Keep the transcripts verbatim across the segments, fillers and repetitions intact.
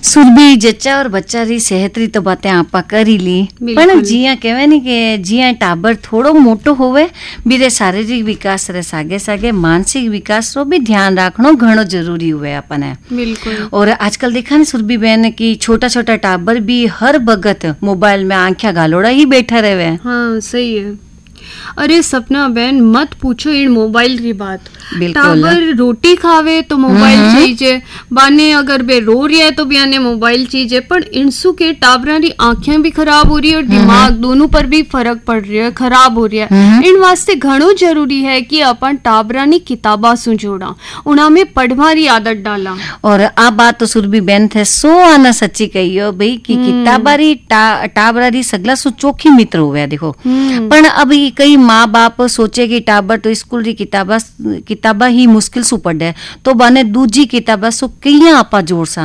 सुरभि जच्चा और बच्चा री सेहत री तो बातें आपा कर ही ली, पर जिया कहवे नहीं कि जिया टाबर थोड़ो मोटो होवे बीरे शारीरिक विकास रे सागे सागे मानसिक विकास रो भी ध्यान रखनो घणो जरूरी हुए अपने। बिल्कुल। और आजकल देखा नहीं सुरभि बहन की छोटा छोटा टाबर भी हर बगत मोबाइल में आंखिया गालोड़ा ही बैठा रहे। हाँ सही है। अरे सपना बहन मत पूछो इन मोबाइल की बात। टाबर रोटी खावे तो मोबाइल चाहिए, बाने अगर बे रो रही है तो भी आने मोबाइल चाहिए। पर इनसु के टाबरा री आंखें भी खराब हो रही है और दिमाग दोनों पर भी फर्क पड़ रही है, खराब हो रही है। इन वास्ते घणो जरूरी है कि अपन टाबरा नी किताबा सु जोड़ा, उना में पढ़वा री आदत डाला। और आ बात तो सुरभि बहन थे सो आना सच्ची कहियो भाई कि किताबा री टा, टाबरा री सगला सु चोखी मित्र हुआ देखो। पर अभी कई माँ बाप सोचे कि टाबर तो स्कूल री किताबा किताबा ही मुश्किल सु पढ़े तो बने दूजी किताबा सु किया आपा जोड़ सा।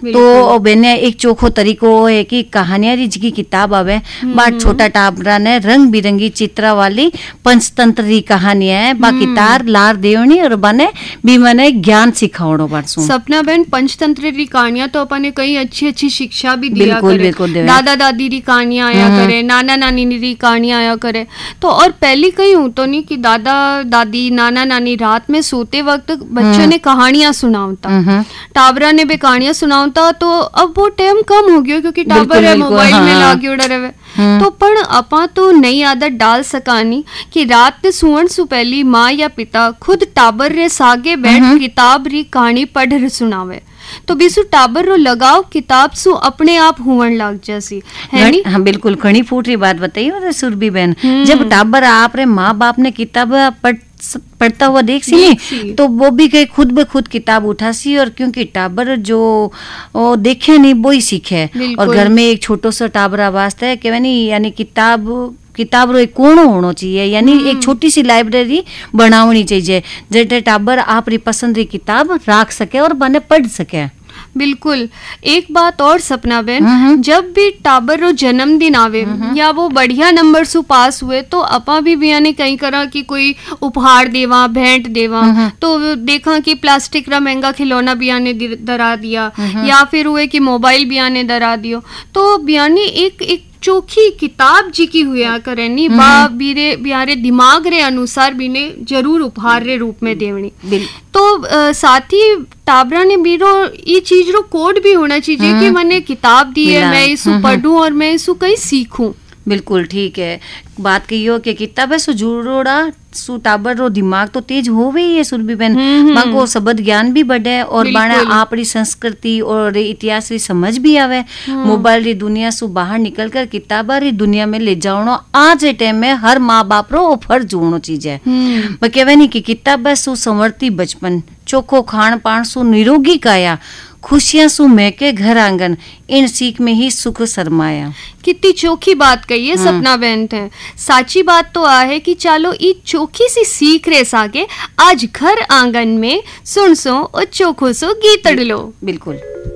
तो बेने एक चोखो तरीको है कि कहानियां री जी किताब आवे बाट छोटा टाबरा ने रंग बिरंगी चित्रा वाली पंचतंत्र री कहानियां है बाकी तार लार देवनी और बने भी मने ज्ञान सिखावड़ो बाट सु। सपना बहन पंचतंत्र री कहानियां तो अपने कई अच्छी अच्छी शिक्षा भी दिया करे। दादा दादी री कहानियां आया करे, नाना नानी री कहानियां आया करे। तो और पहली कहीं हूं तो नहीं कि दादा दादी नाना नानी रात में सोते वक्त बच्चों ने कहानियां सुनावता, टाबरा ने भी कहानियां सुनावता। तो अब वो टाइम कम हो गया क्योंकि टाबर है मोबाइल में लागे उड़ा रहे। तो पण अपा तो नई आदत डाल सकानी कि रात ने सुवन सु पहली माँ या पिता खुद टाबर रे सागे बैठ किताब री कहानी पढ़ सुनावे तो बिसु टाबर रो लगाव किताब सु अपने आप हुवन लाग जासी है नी। हाँ बिल्कुल घणी फूट री बात बताई और सुरभि बहन। जब टाबर आप रे माँ बाप ने किताब पढ़ पढ़ता हुआ देख सी तो वो भी कहीं खुद ब खुद किताब उठा सी। और क्योंकि टाबर जो ओ देखे नहीं वो ही सीखे। और घर में एक छोटो सा टाबर आवाज है कि नहीं यानी किताब किताब रो एक कोणो होना चाहिए यानी एक छोटी सी लाइब्रेरी बनावनी चाहिए जेटे टाबर आप री पसंद री किताब रख सके और बने पढ़ सके। बिल्कुल। एक बात और सपना बहन, जब भी टाबर रो जन्मदिन आवे या वो बढ़िया नंबर सु पास हुए तो अपा भी बियाने कई करा कि कोई उपहार देवा भेंट देवा। तो देखा कि प्लास्टिक रा महंगा खिलौना बियाने दरा दिया या फिर हुए कि मोबाइल बियाने दरा दियो। तो बियाने एक एक चोखी किताब जी की हुआ करनी बा बीरे बियारे दिमाग रे अनुसार बिने जरूर उपहार रे रूप में देवनी। तो आ, साथ ही टाबरा ने बीरो ये चीज रो कोड भी होना चाहिए कि मैंने किताब दी है मैं इसको पढ़ूं और मैं इसको कहीं सीखूं। बिल्कुल ठीक है बात कहियो कि किताब है सु जुड़ोड़ा सु टाबर रो दिमाग तो तेज हो गई है सुरभि बहन। मांगो शब्द ज्ञान भी बढ़े और बाणे आप री संस्कृति और इतिहास री समझ भी आवे। मोबाइल री दुनिया सु बाहर निकल कर किताबा री दुनिया में ले जावनो आज के टाइम में हर माँ बाप रो फर्ज होनो चीज है। मैं कहवे नहीं कि किताब सु संवर्ती बचपन चोखो खान पान सु निरोगी काया खुशियां सु महके घर आंगन इन सीख में ही सुख सरमाया। कितनी चोखी बात कही है सपना बहन थे। साची बात तो आ है कि चलो ई चोखी सी सीख रे सागे आज घर आंगन में सुन सो और चोखो सो गीत लो। बिल्कुल।